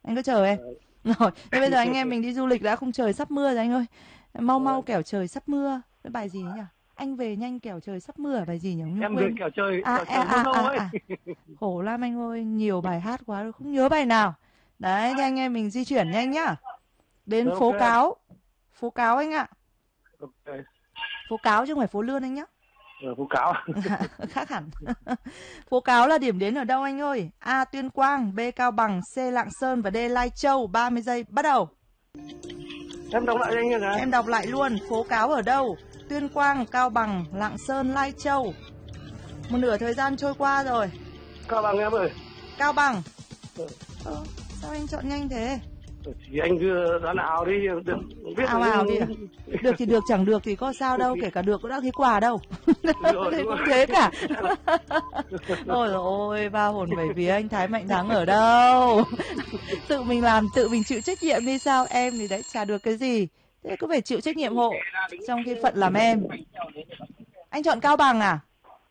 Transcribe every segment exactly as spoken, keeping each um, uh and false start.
Anh cứ chờ em. Rồi, thế bây giờ anh em mình đi du lịch đã, không trời sắp mưa rồi anh ơi. Mau mau kẻo trời sắp mưa. Cái bài gì nhỉ? Anh về nhanh kẻo trời sắp mưa, bài gì nhỉ? Nhung Em quên. về kẻo trời, À, kẻo à, trời mưa à, lâu à, ấy. à. Khổ lắm anh ơi, nhiều bài hát quá rồi, không nhớ bài nào. Đấy, thì anh em mình di chuyển nhanh nhá. Đến phố Ok. Cáo. Phố Cáo anh ạ. Ok. Phố Cáo chứ không phải phố Lươn anh nhá. Ở phố Cáo. Khác hẳn. Phố Cáo là điểm đến ở đâu anh ơi? A. Tuyên Quang, B. Cao Bằng, C. Lạng Sơn và D. Lai Châu. ba mươi giây bắt đầu. Em đọc lại cho anh nghe này. Em đọc lại luôn. Phố Cáo ở đâu? Tuyên Quang, Cao Bằng, Lạng Sơn, Lai Châu. Một nửa thời gian trôi qua rồi. Cao Bằng em ơi. Cao Bằng. Ừ. Ờ, sao anh chọn nhanh thế? Thì anh cứ đoán ảo đi, được biết Ảo ảo đi à? Được thì được, chẳng được thì có sao đâu, kể cả được cũng đã thấy quà đâu. Rồi, Thế cũng thế cả. Ôi dồi ôi, ba hồn bảy vía, anh Thái Mạnh Thắng ở đâu? Tự mình làm, tự mình chịu trách nhiệm đi sao? Em thì đấy chả được cái gì. Thế cứ phải chịu trách nhiệm hộ trong khi phận làm em. Anh chọn Cao Bằng à?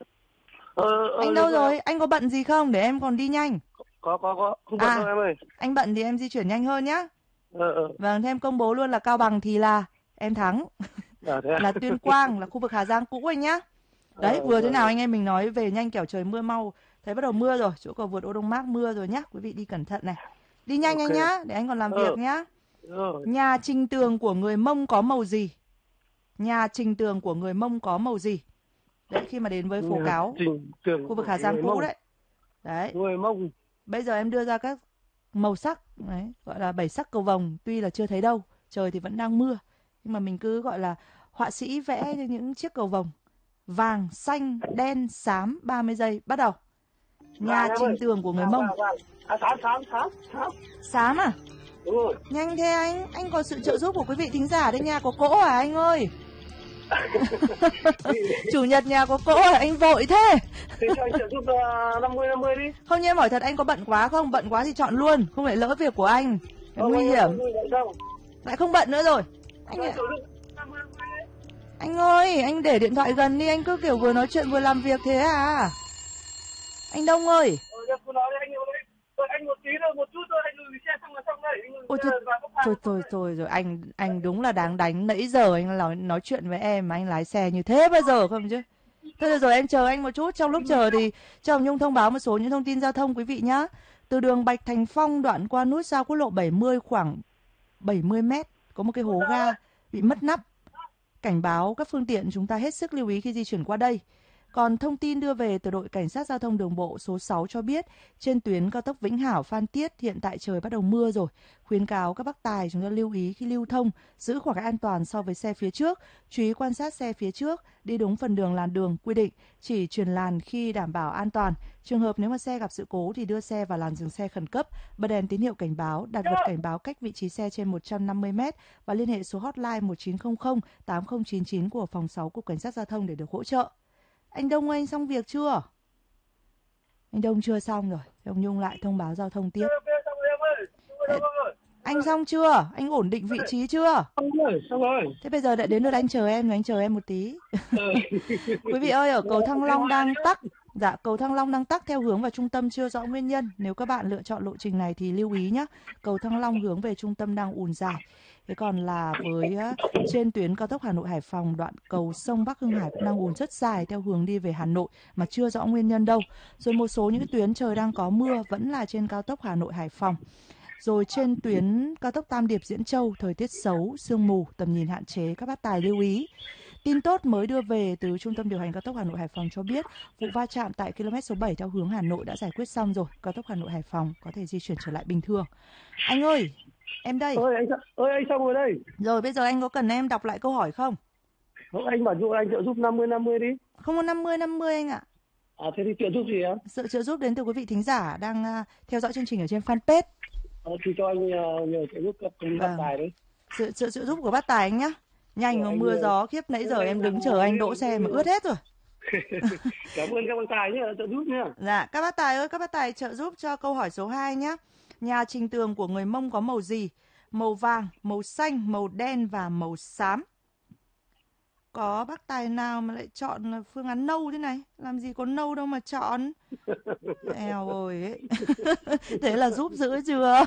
Ờ, ờ, Anh đâu rồi? Anh có bận gì không? Để em còn đi nhanh. Có, có, có. Không bận à, đâu em ơi. Anh bận thì em di chuyển nhanh hơn nhá. Ờ, ờ. Vâng, thêm công bố luôn là Cao Bằng thì là em thắng. À, thế à? Là Tuyên Quang, là khu vực Hà Giang cũ anh nhá. Đấy, Ờ, vừa thế rồi, nào rồi. anh em mình nói về nhanh kẻo trời mưa mau. Thấy bắt đầu mưa rồi, chỗ cầu vượt Ô Đông Mác mưa rồi nhá. Quý vị đi cẩn thận này. Đi nhanh Ok. anh nhá, để anh còn làm Ờ. việc nhá. Rồi. Nhà trình tường của người Mông có màu gì? Nhà trình tường của người Mông có màu gì? Đấy, khi mà đến với phố Cáo, Trình tường khu vực Hà Giang cũ đấy. Đấy. Người Mông. Bây giờ em đưa ra các màu sắc, đấy, gọi là bảy sắc cầu vồng, tuy là chưa thấy đâu, trời thì vẫn đang mưa, nhưng mà mình cứ gọi là họa sĩ vẽ những chiếc cầu vồng. Vàng, xanh, đen, xám, ba mươi giây, bắt đầu. Nhà Vàng, trình tường của người vàng, Mông. vàng, vàng. À, xám, xám, xám, xám. Xám à? Đúng rồi. Nhanh thế anh, anh có sự trợ giúp của quý vị thính giả đấy, nhà có cỗ à anh ơi? Chủ nhật nhà có cỗ à, anh vội thế. Thế cho anh trợ giúp năm mươi năm mươi đi. Không, nhưng em hỏi thật, anh có bận quá không? Bận quá thì chọn luôn, không lại lỡ việc của anh. Không, nguy hiểm. Không. Lại không bận nữa rồi. Anh ạ. Anh ơi, anh để điện thoại gần đi, anh cứ kiểu vừa nói chuyện vừa làm việc thế à? Anh Đông ơi. Anh một tí thôi, một chút thôi, anh lùi xe xong là xong đây. Ôi thôi, thôi, thôi, thôi rồi, anh anh đúng là đáng đánh. Nãy giờ anh nói, nói chuyện với em mà anh lái xe như thế bao giờ không chứ? Thôi được rồi, em chờ anh một chút. Trong lúc chờ thì cho Hồng Nhung thông báo một số những thông tin giao thông quý vị nhé. Từ đường Bạch Thành Phong đoạn qua nút giao quốc lộ bảy mươi khoảng bảy mươi mét, có một cái hố ga bị mất nắp. Cảnh báo các phương tiện chúng ta hết sức lưu ý khi di chuyển qua đây. Còn thông tin đưa về từ đội Cảnh sát Giao thông Đường bộ số sáu cho biết, trên tuyến cao tốc Vĩnh Hảo - Phan Thiết hiện tại trời bắt đầu mưa rồi. Khuyến cáo các bác tài chúng ta lưu ý khi lưu thông, giữ khoảng cách an toàn so với xe phía trước, chú ý quan sát xe phía trước, đi đúng phần đường làn đường quy định, chỉ chuyển làn khi đảm bảo an toàn. Trường hợp nếu mà xe gặp sự cố thì đưa xe vào làn dừng xe khẩn cấp, bật đèn tín hiệu cảnh báo, đặt vật cảnh báo cách vị trí xe trên một trăm năm mươi mét và liên hệ số hotline một chín không không tám không chín chín của phòng sáu Cục Cảnh sát Giao thông để được hỗ trợ. Anh Đông ơi, anh xong việc chưa? Anh Đông chưa xong rồi. Ông Nhung lại thông báo giao thông tiếp. Anh xong chưa? Anh ổn định vị trí chưa? Xong rồi, xong rồi. Thế bây giờ đã đến lượt anh chờ em, anh chờ em một tí. Quý vị ơi, ở cầu Thăng Long đang tắc. Dạ, cầu Thăng Long đang tắc theo hướng vào trung tâm chưa rõ nguyên nhân. Nếu các bạn lựa chọn lộ trình này thì lưu ý nhé. Cầu Thăng Long hướng về trung tâm đang ùn dài. Thế còn là với uh, trên tuyến cao tốc Hà Nội Hải Phòng, đoạn cầu sông Bắc Hưng Hải cũng đang ùn rất dài theo hướng đi về Hà Nội mà chưa rõ nguyên nhân đâu. Rồi một số những tuyến trời đang có mưa vẫn là trên cao tốc Hà Nội Hải Phòng. Rồi trên tuyến cao tốc Tam Điệp Diễn Châu, thời tiết xấu, sương mù, tầm nhìn hạn chế, các bác tài lưu ý. Tin tốt mới đưa về từ Trung tâm điều hành cao tốc Hà Nội Hải Phòng cho biết, vụ va chạm tại km số bảy theo hướng Hà Nội đã giải quyết xong rồi, cao tốc Hà Nội Hải Phòng có thể di chuyển trở lại bình thường. Anh ơi, em đây. Ơi anh, ơi anh xong rồi đây. Rồi bây giờ anh có cần em đọc lại câu hỏi không? Không, anh bảo giúp anh trợ giúp năm mươi năm mươi đi. Không có năm mươi năm mươi anh ạ. À thế thì trợ giúp gì em? Sự trợ giúp đến từ quý vị thính giả đang uh, theo dõi chương trình ở trên fanpage. Ờ, thì cho anh uh, nhờ trợ giúp các cùng bác tài đấy. Sự trợ giúp của bác tài anh nhá. Nhanh có mưa gió khiếp, nãy giờ em đứng chờ anh đỗ xe mà ướt hết rồi. Cảm ơn các bác tài nhé, trợ giúp nhé. Dạ, các bác tài ơi, các bác tài trợ giúp cho câu hỏi số hai nhé. Nhà trình tường của người Mông có màu gì? Màu vàng, màu xanh, màu đen và màu xám. có bác tài nào mà lại chọn phương án nâu thế này. Làm gì có nâu đâu mà chọn. Eo ôi ấy. Thế là giúp dữ chưa?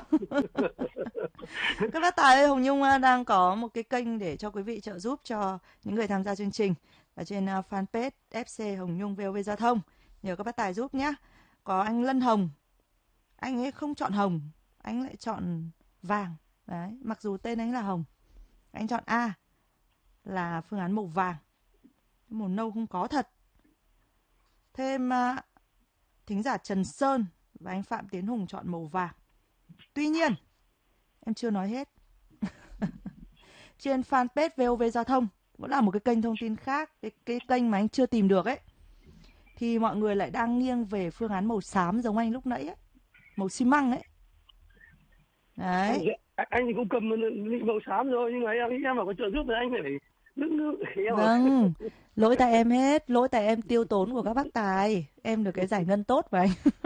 Các bác tài ơi, Hồng Nhung đang có một cái kênh để cho quý vị trợ giúp cho những người tham gia chương trình ở trên fanpage ép xê Hồng Nhung vê o vê Giao thông. Nhờ các bác tài giúp nhé. Có anh Lân Hồng. Anh ấy không chọn hồng, anh lại chọn vàng. Đấy, mặc dù tên anh là Hồng. Anh chọn A là phương án màu vàng. Màu nâu không có thật. Thêm uh, thính giả Trần Sơn và anh Phạm Tiến Hùng chọn màu vàng. Tuy nhiên, em chưa nói hết. Trên fanpage vê o vê Giao thông cũng là một cái kênh thông tin khác, cái, cái kênh mà anh chưa tìm được ấy, thì mọi người lại đang nghiêng về phương án màu xám giống anh lúc nãy ấy. Màu xi măng ấy. Đấy. Anh, anh thì cũng cầm màu xám rồi, nhưng mà em em mà có trợ giúp thì anh phải đứng nước. Vâng, lỗi tại em hết, lỗi tại em tiêu tốn của các bác tài. Em được cái giải ngân tốt mà anh.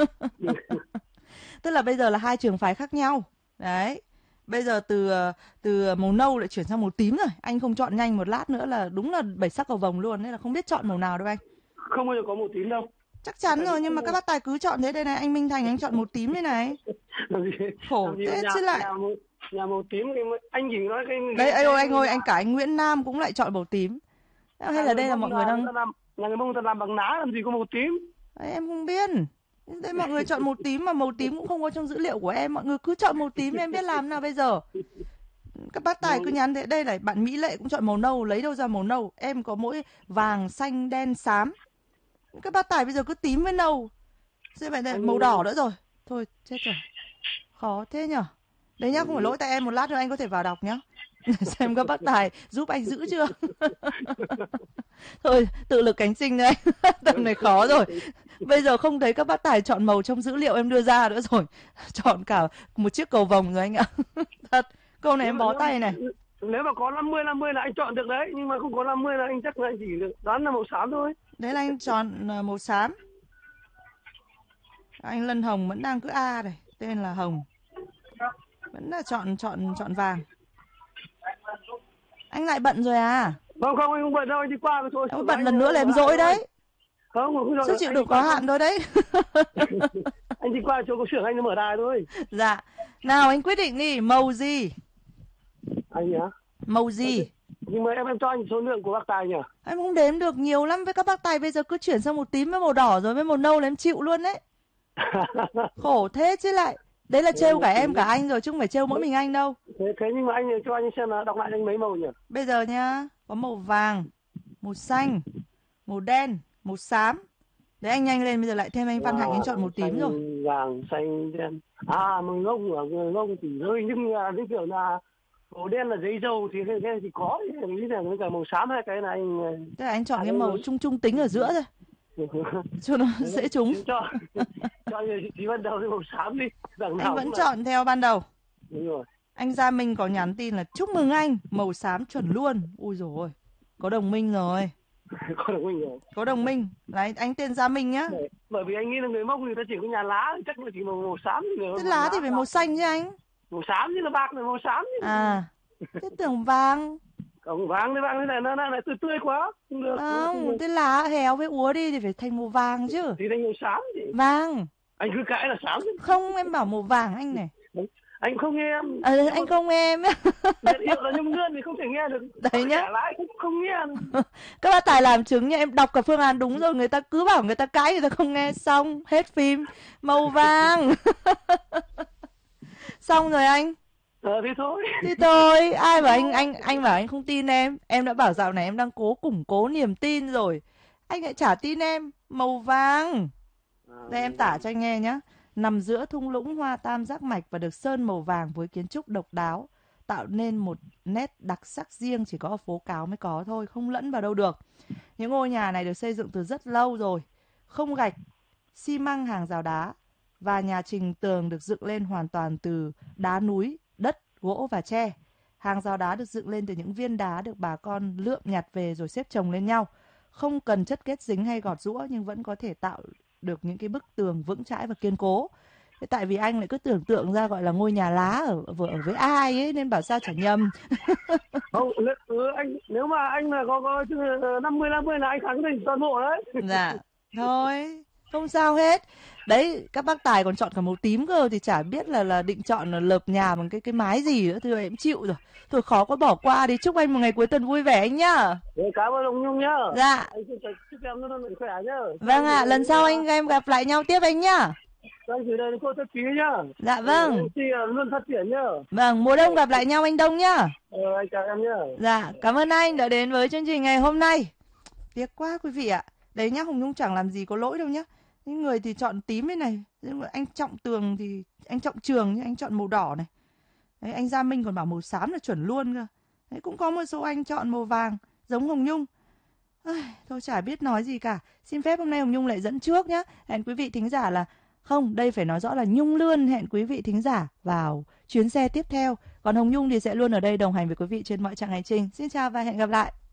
Tức là bây giờ là hai trường phái khác nhau. Đấy. Bây giờ từ từ màu nâu lại chuyển sang màu tím rồi. Anh không chọn nhanh một lát nữa là đúng là bảy sắc cầu vồng luôn. Nên là không biết chọn màu nào đâu anh. Không bao giờ có màu tím đâu. Chắc chắn rồi, nhưng mà các bác tài cứ chọn thế đây này. Anh Minh Thành anh chọn màu tím đây này. Khổ thế chứ lại. Nhà, màu, nhà màu tím, anh chỉ nói cái... Đấy, ơi ôi anh ơi, anh cả anh Nguyễn Nam cũng lại chọn màu tím. Hay là đây là mọi người đang... Nhà người Mông ta làm bằng ná, làm gì có màu tím. Đấy, em không biết. Đây mọi người chọn màu tím mà màu tím cũng không có trong dữ liệu của em. Mọi người cứ chọn màu tím, em biết làm nào bây giờ. Các bác tài cứ nhắn thế. Đây này, bạn Mỹ Lệ cũng chọn màu nâu. Lấy đâu ra màu nâu. Em có mỗi vàng, xanh, đen, xám. Các bác tài bây giờ cứ tím với nâu. Thế vậy này, màu đỏ nữa rồi. Thôi, chết rồi. Khó thế nhở. Đấy nhá, không phải lỗi tại em. Một lát nữa anh có thể vào đọc nhá. Xem các bác tài giúp anh giữ chưa. Thôi, tự lực cánh sinh đấy. Tầm này khó rồi. Bây giờ không thấy các bác tài chọn màu trong dữ liệu em đưa ra nữa rồi. Chọn cả một chiếc cầu vồng rồi anh ạ. Thật, câu này em bó tay này. Nếu mà có năm mươi năm mươi là anh chọn được đấy. Nhưng mà không có năm mươi là anh chắc là anh chỉ được đoán là màu xám thôi. Đấy là anh chọn màu xám. Anh Lân Hồng vẫn đang cứ A này. Tên là Hồng. Vẫn là chọn chọn chọn vàng. Anh lại bận rồi à? Không không, anh không bận đâu, anh đi qua thôi. Em bận lần nữa là em dỗi đấy. Không, không, sức chịu đựng có hạn thôi đấy. Anh đi qua chỗ có xưởng anh nó mở đài thôi. Dạ. Nào anh quyết định đi, màu gì? Anh nhá. Màu gì? Nhưng mà em em cho anh số lượng của bác tài nhỉ? Em không đếm được nhiều lắm với các bác tài, bây giờ cứ chuyển sang màu tím với màu đỏ rồi với màu nâu là em chịu luôn đấy. Khổ thế chứ lại. Đấy là trêu cả em cả anh rồi chứ không phải trêu mỗi mình anh đâu. Thế, thế nhưng mà anh cho anh xem là đọc lại anh mấy màu nhỉ? Bây giờ nhá, có màu vàng, màu xanh, màu đen, màu xám. Đấy anh nhanh lên, bây giờ lại thêm anh Văn Hạnh anh chọn màu tím rồi. Vàng, xanh, đen. À, màu lông ở người lông thì hơi nhưng mà cái kiểu là màu đen là giấy dầu thì cái thì có, nghĩ là với cả màu xám hai cái này anh. Tức là anh chọn cái màu trung trung tính ở giữa thôi. Cho nó dễ trúng. Cho cho chỉ ban đầu cái màu xám đi. Anh vẫn chọn theo ban đầu. Đúng rồi. Anh Gia Minh có nhắn tin là chúc mừng anh, màu xám chuẩn luôn. Ui dồi ôi, có đồng minh rồi. Có đồng minh rồi. Có đồng minh. Đấy, anh tên Gia Minh nhá. Bởi, bởi vì anh nghĩ là người Mông người ta chỉ có nhà lá, chắc là chỉ màu, màu xám. Thế lá, lá thì phải màu xanh chứ anh. Màu xám chứ là bạc là màu xám chứ. À, thế tưởng vàng. Còn vàng thì vàng thế này nó lại tươi tươi quá. Không được. Không, thế lá héo với úa đi thì phải thành màu vàng chứ. Thì thành màu xám thì. Vàng. Anh cứ cãi là xám chứ. Không, em bảo màu vàng anh này. Anh không nghe em. À, anh không nghe em. Hiệu là nhung ngươn thì không thể nghe được. Đấy nhá. Lại cũng không nghe. Các bác tài làm chứng nha, em đọc cả phương án đúng rồi, người ta cứ bảo người ta cãi, người ta không nghe, xong hết phim. Màu vàng. Xong rồi anh. Ờ thì thôi. Thì thôi, ai bảo anh anh anh bảo anh không tin em. Em đã bảo dạo này em đang cố củng cố niềm tin rồi. Anh lại chả tin em. Màu vàng. Đây em tả cho anh nghe nhá. Nằm giữa thung lũng hoa tam giác mạch và được sơn màu vàng với kiến trúc độc đáo, tạo nên một nét đặc sắc riêng chỉ có ở phố Cáo mới có thôi, không lẫn vào đâu được. Những ngôi nhà này được xây dựng từ rất lâu rồi, không gạch, xi măng hàng rào đá, và nhà trình tường được dựng lên hoàn toàn từ đá núi, đất, gỗ và tre. Hàng rào đá được dựng lên từ những viên đá được bà con lượm nhặt về rồi xếp chồng lên nhau. Không cần chất kết dính hay gọt giũa nhưng vẫn có thể tạo được những cái bức tường vững chãi và kiên cố. Thế tại vì anh lại cứ tưởng tượng ra gọi là ngôi nhà lá ở, ở, ở với ai ấy nên bảo sao chả nhầm. Không, ừ, anh nếu mà anh mà có có năm mươi năm mươi là anh khẳng định toàn bộ đấy. Dạ, thôi, không sao hết. Đấy, các bác Tài còn chọn cả màu tím cơ thì chả biết là là định chọn là lợp nhà bằng cái cái mái gì nữa, thôi em chịu rồi. Thôi khó có bỏ qua đi, chúc anh một ngày cuối tuần vui vẻ anh nhá. Để cảm ơn ông Nhung nhá. Dạ. Anh xin chúc em luôn luôn khỏe nhá. Vâng ạ, à, lần sau anh em gặp lại nhau tiếp anh nhá. Anh gửi đây cô Thất Trí nhá. Dạ vâng. Chị luôn phát triển nhá. Vâng, mùa đông gặp lại nhau anh Đông nhá. Ờ, anh chào em nhá. Dạ, cảm ơn anh đã đến với chương trình ngày hôm nay. Tiếc quá quý vị ạ. Đấy nhá, Hồng Nhung chẳng làm gì có lỗi đâu nhá. Những người thì chọn tím thế này, nhưng mà anh Trọng Tường thì anh Trọng Trường nhưng anh chọn màu đỏ này. Đấy, anh Gia Minh còn bảo màu xám là chuẩn luôn cơ. Đấy, cũng có một số anh chọn màu vàng giống Hồng Nhung. Ai, thôi chả biết nói gì cả. Xin phép hôm nay Hồng Nhung lại dẫn trước nhá. Hẹn quý vị thính giả là không, đây phải nói rõ là Nhung Lươn hẹn quý vị thính giả vào chuyến xe tiếp theo. Còn Hồng Nhung thì sẽ luôn ở đây đồng hành với quý vị trên mọi chặng hành trình. Xin chào và hẹn gặp lại.